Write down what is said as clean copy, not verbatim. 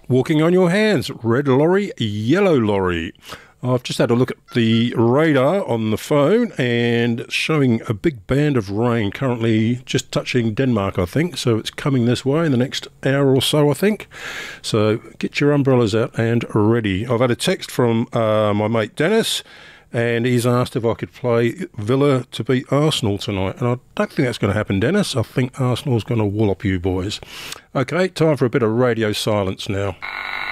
Walking on your hands, red lorry, yellow lorry. I've just had a look at the radar on the phone and showing a big band of rain currently just touching Denmark, I think. So it's coming this way in the next hour or so, I think. So get your umbrellas out and ready. I've had a text from my mate Dennis, and he's asked if I could play Villa to beat Arsenal tonight. And I don't think that's going to happen, Dennis. I think Arsenal's going to wallop you boys. Okay, time for a bit of radio silence now.